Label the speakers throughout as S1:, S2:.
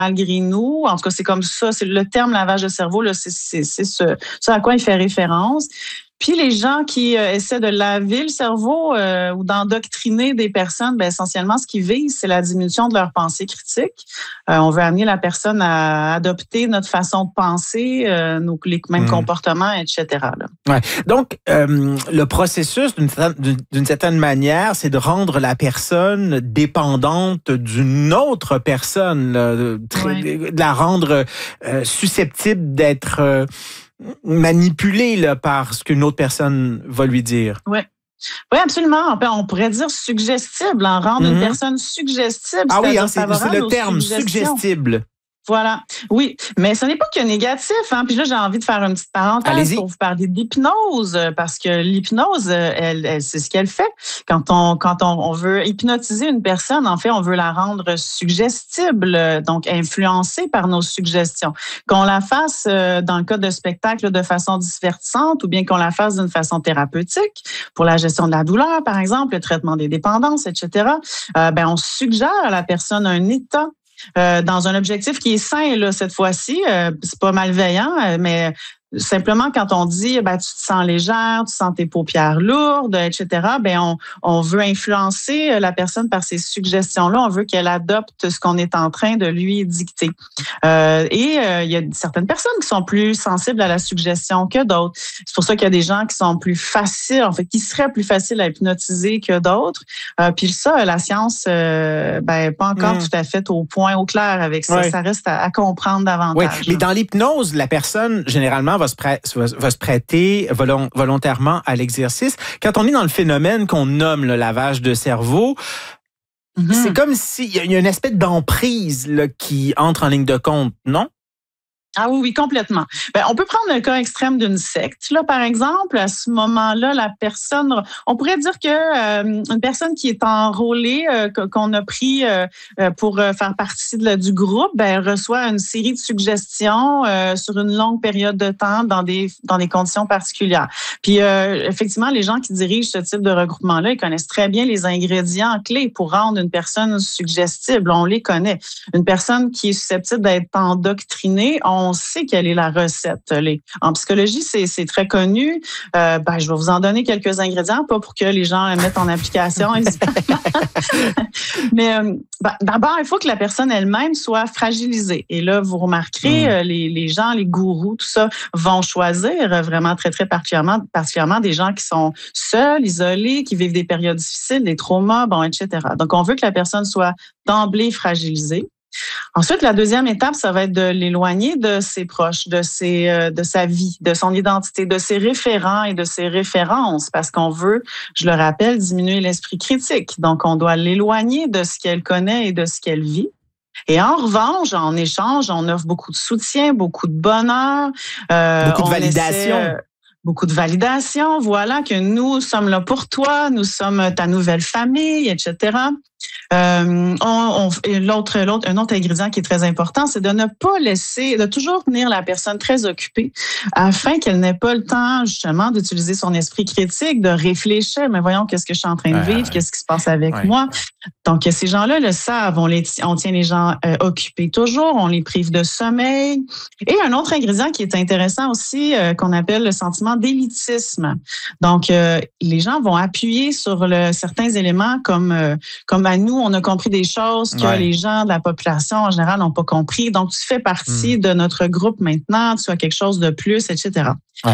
S1: malgré nous. En tout cas, c'est comme ça. C'est le terme lavage de cerveau, là, c'est ce à quoi il fait référence. Puis les gens qui essaient de laver le cerveau ou d'endoctriner des personnes, ben essentiellement, ce qu'ils visent, c'est la diminution de leur pensée critique. On veut amener la personne à adopter notre façon de penser, les mêmes comportements, etc. Là.
S2: Ouais. Donc, le processus, d'une certaine manière, c'est de rendre la personne dépendante d'une autre personne, là, de la rendre susceptible d'être manipulé là, par ce qu'une autre personne va lui dire.
S1: Oui. Oui, absolument. On pourrait dire suggestible, rendre une personne suggestible.
S2: Ah oui, c'est le terme, suggestible.
S1: Voilà. Oui, mais ce n'est pas que négatif. Puis là, j'ai envie de faire une petite parenthèse pour vous parler d'hypnose, parce que l'hypnose, elle c'est ce qu'elle fait. Quand on veut hypnotiser une personne, en fait, on veut la rendre suggestible, donc influencée par nos suggestions. Qu'on la fasse dans le cas de spectacle de façon divertissante ou bien qu'on la fasse d'une façon thérapeutique pour la gestion de la douleur, par exemple, le traitement des dépendances, etc. On suggère à la personne un état dans un objectif qui est sain, là, cette fois-ci. C'est pas malveillant, mais simplement quand on dit tu te sens légère, tu sens tes paupières lourdes, etc., on veut influencer la personne par ces suggestions-là. On veut qu'elle adopte ce qu'on est en train de lui dicter. Il y a certaines personnes qui sont plus sensibles à la suggestion que d'autres. C'est pour ça qu'il y a des gens qui sont plus faciles, en fait, qui seraient plus faciles à hypnotiser que d'autres. Puis ça, la science, pas encore tout à fait au point, au clair avec ça. Ça reste à comprendre davantage.
S2: Oui, mais dans l'hypnose, la personne, généralement, va se prêter volontairement à l'exercice. Quand on est dans le phénomène qu'on nomme le lavage de cerveau, c'est comme s'il y a une espèce d'emprise là, qui entre en ligne de compte, non?
S1: Ah oui, complètement. On peut prendre le cas extrême d'une secte, là, par exemple. À ce moment-là, la personne, on pourrait dire que une personne qui est enrôlée, qu'on a pris pour faire partie du groupe, reçoit une série de suggestions sur une longue période de temps dans des conditions particulières. Puis effectivement, les gens qui dirigent ce type de regroupement-là, ils connaissent très bien les ingrédients clés pour rendre une personne suggestible. On les connaît. Une personne qui est susceptible d'être endoctrinée, on sait quelle est la recette. En psychologie, c'est très connu. Je vais vous en donner quelques ingrédients, pas pour que les gens les mettent en application, évidemment. Mais d'abord, il faut que la personne elle-même soit fragilisée. Et là, vous remarquerez, les gens, les gourous, tout ça, vont choisir vraiment très, très particulièrement des gens qui sont seuls, isolés, qui vivent des périodes difficiles, des traumas, etc. Donc, on veut que la personne soit d'emblée fragilisée. Ensuite, la deuxième étape, ça va être de l'éloigner de ses proches, de sa vie, de son identité, de ses référents et de ses références, parce qu'on veut, je le rappelle, diminuer l'esprit critique. Donc, on doit l'éloigner de ce qu'elle connaît et de ce qu'elle vit. Et en revanche, en échange, on offre beaucoup de soutien, beaucoup de bonheur.
S2: Beaucoup de validation.
S1: Beaucoup de validation, voilà, que nous sommes là pour toi, nous sommes ta nouvelle famille, etc. Un autre ingrédient qui est très important, c'est de ne pas de toujours tenir la personne très occupée afin qu'elle n'ait pas le temps, justement, d'utiliser son esprit critique, de réfléchir, mais voyons, qu'est-ce que je suis en train de vivre, qu'est-ce qui se passe avec moi. Donc, ces gens-là le savent, on tient les gens occupés toujours, on les prive de sommeil. Et un autre ingrédient qui est intéressant aussi, qu'on appelle le sentiment d'élitisme. Donc, les gens vont appuyer sur certains éléments comme à nous, on a compris des choses que les gens de la population en général n'ont pas compris. Donc, tu fais partie de notre groupe maintenant, tu as quelque chose de plus, etc.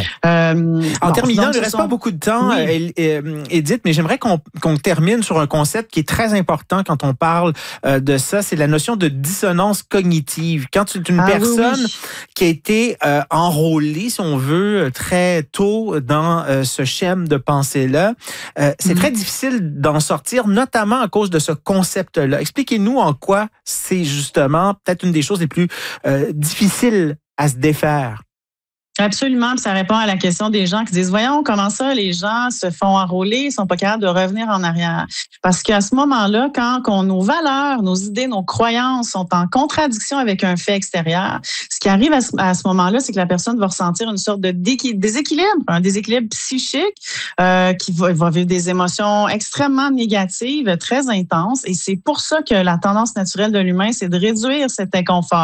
S2: En terminant, il ne reste pas beaucoup de temps, Édith, mais j'aimerais qu'on termine sur un concept qui est très important quand on parle de ça, c'est la notion de dissonance cognitive. Quand tu es une personne qui a été enrôlée, si on veut, très tôt dans ce schème de pensée-là, c'est très difficile d'en sortir, notamment à cause de ce concept-là. Expliquez-nous en quoi c'est justement peut-être une des choses les plus difficiles à se défaire.
S1: Absolument, puis ça répond à la question des gens qui disent, voyons, comment ça, les gens se font enrôler, ils sont pas capables de revenir en arrière. Parce qu'à ce moment-là, quand nos valeurs, nos idées, nos croyances sont en contradiction avec un fait extérieur, ce qui arrive à ce moment-là, c'est que la personne va ressentir une sorte de déséquilibre, un déséquilibre psychique qui va vivre des émotions extrêmement négatives, très intenses. Et c'est pour ça que la tendance naturelle de l'humain, c'est de réduire cet inconfort.